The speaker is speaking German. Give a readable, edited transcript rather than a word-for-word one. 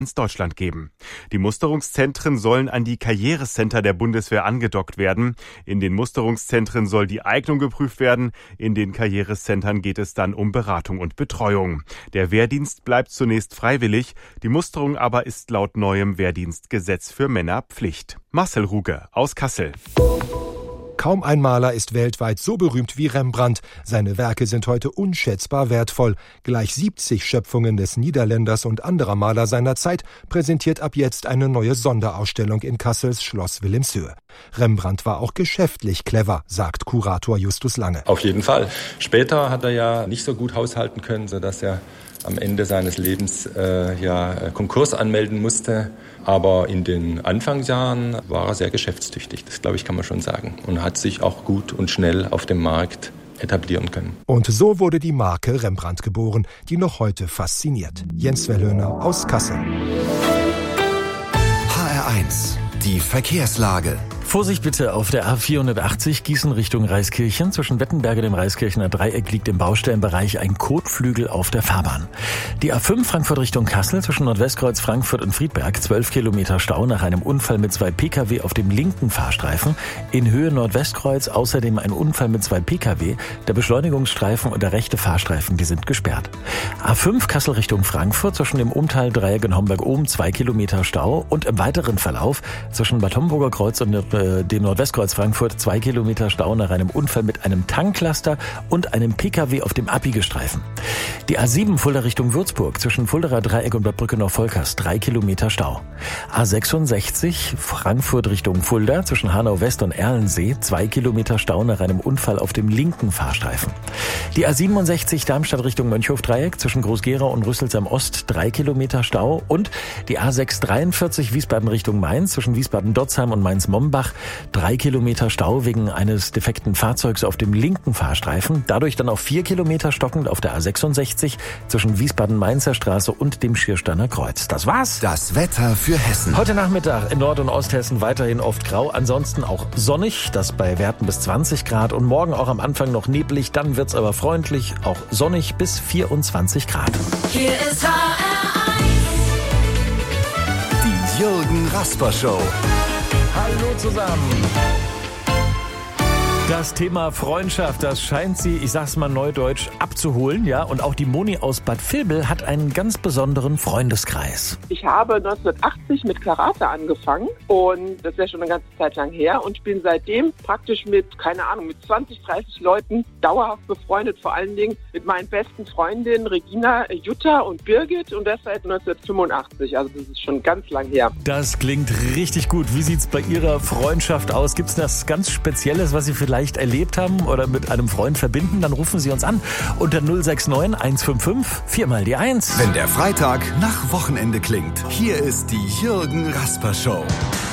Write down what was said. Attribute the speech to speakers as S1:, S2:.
S1: Deutschland geben. Die Musterungszentren sollen an die Karrierecenter der Bundeswehr angedockt werden. In den Musterungszentren soll die Eignung geprüft werden. In den Karrierecentern geht es dann um Beratung und Betreuung. Der Wehrdienst bleibt zunächst freiwillig. Die Musterung aber ist laut neuem Wehrdienstgesetz für Männer Pflicht. Marcel Ruge aus Kassel.
S2: Kaum ein Maler ist weltweit so berühmt wie Rembrandt. Seine Werke sind heute unschätzbar wertvoll. Gleich 70 Schöpfungen des Niederländers und anderer Maler seiner Zeit präsentiert ab jetzt eine neue Sonderausstellung in Kassels Schloss Wilhelmshöhe. Rembrandt war auch geschäftlich clever, sagt Kurator Justus Lange.
S3: Auf jeden Fall. Später hat er ja nicht so gut haushalten können, sodass er am Ende seines Lebens Konkurs anmelden musste. Aber in den Anfangsjahren war er sehr geschäftstüchtig, das glaube ich kann man schon sagen. Und hat sich auch gut und schnell auf dem Markt etablieren können.
S2: Und so wurde die Marke Rembrandt geboren, die noch heute fasziniert. Jens Wellhöhner aus Kassel.
S4: HR1, die Verkehrslage.
S5: Vorsicht bitte auf der A480 Gießen Richtung Reiskirchen. Zwischen Wettenberge dem Reiskirchener Dreieck liegt im Baustellenbereich ein Kotflügel auf der Fahrbahn. Die A5 Frankfurt Richtung Kassel zwischen Nordwestkreuz Frankfurt und Friedberg 12 Kilometer Stau nach einem Unfall mit 2 Pkw auf dem linken Fahrstreifen. In Höhe Nordwestkreuz außerdem ein Unfall mit 2 Pkw. Der Beschleunigungsstreifen und der rechte Fahrstreifen, die sind gesperrt. A5 Kassel Richtung Frankfurt zwischen dem Umtal-Dreieck in Homberg-Ohm 2 Kilometer Stau und im weiteren Verlauf zwischen Bad Homburger Kreuz und dem Nordwestkreuz Frankfurt 2 Kilometer Stau nach einem Unfall mit einem Tanklaster und einem Pkw auf dem Abbiegerstreifen. Die A7 Fulda Richtung Würzburg zwischen Fuldaer Dreieck und Bad Brückenau-Volkers 3 Kilometer Stau. A66 Frankfurt Richtung Fulda zwischen Hanau West und Erlensee 2 Kilometer Stau nach einem Unfall auf dem linken Fahrstreifen. Die A67 Darmstadt Richtung Mönchhof-Dreieck zwischen Groß-Gerau und Rüsselsheim Ost 3 Kilometer Stau und die A643 Wiesbaden Richtung Mainz zwischen Wiesbaden-Dotzheim und Mainz-Mombach 3 Kilometer Stau wegen eines defekten Fahrzeugs auf dem linken Fahrstreifen. Dadurch dann auf 4 Kilometer stockend auf der A66 zwischen Wiesbaden-Mainzer Straße und dem Schiersteiner Kreuz. Das war's.
S4: Das Wetter für Hessen.
S5: Heute Nachmittag in Nord- und Osthessen weiterhin oft grau, ansonsten auch sonnig, das bei Werten bis 20 Grad und morgen auch am Anfang noch neblig, dann wird's aber freundlich, auch sonnig bis 24 Grad.
S6: Hier ist HR1.
S4: Die Jürgen Rasper Show.
S5: Hallo zusammen. Das Thema Freundschaft, das scheint sie, ich sag's mal neudeutsch, abzuholen, ja. Und auch die Moni aus Bad Vilbel hat einen ganz besonderen Freundeskreis.
S7: Ich habe 1980 mit Karate angefangen und das ist ja schon eine ganze Zeit lang her und ich bin seitdem praktisch mit 20, 30 Leuten dauerhaft befreundet, vor allen Dingen mit meinen besten Freundinnen Regina, Jutta und Birgit und das seit 1985, also das ist schon ganz lang her.
S5: Das klingt richtig gut. Wie sieht's bei Ihrer Freundschaft aus? Gibt's das ganz Spezielles, was Sie vielleicht erlebt haben oder mit einem Freund verbinden? Dann rufen Sie uns an unter 069 155 4 mal die 1.
S4: Wenn der Freitag nach Wochenende klingt, hier ist die Jürgen Rasper Show.